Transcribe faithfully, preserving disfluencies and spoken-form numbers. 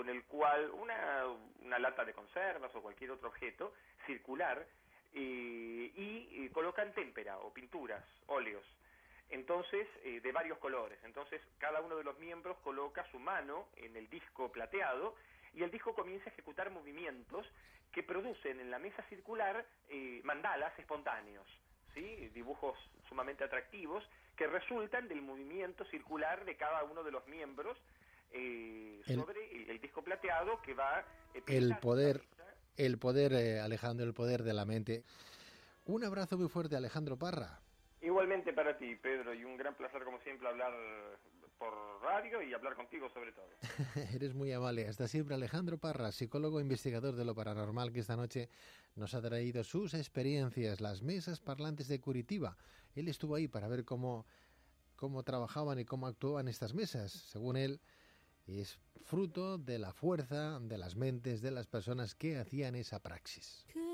con el cual una, una lata de conservas o cualquier otro objeto circular eh, y, y colocan témpera o pinturas, óleos, entonces eh, de varios colores. Entonces cada uno de los miembros coloca su mano en el disco plateado y el disco comienza a ejecutar movimientos que producen en la mesa circular eh, mandalas espontáneos, ¿sí? Dibujos sumamente atractivos que resultan del movimiento circular de cada uno de los miembros eh, el, sobre el, el disco plateado que va... Eh, el poder, el poder eh, Alejandro, el poder de la mente. Un abrazo muy fuerte, Alejandro Parra. Igualmente para ti, Pedro, y un gran placer como siempre hablar por radio y hablar contigo sobre todo. Eres muy amable. Hasta siempre, Alejandro Parra, psicólogo e investigador de lo paranormal, que esta noche nos ha traído sus experiencias, las mesas parlantes de Curitiba. Él estuvo ahí para ver cómo, cómo trabajaban y cómo actuaban estas mesas. Según él, es fruto de la fuerza de las mentes de las personas que hacían esa praxis.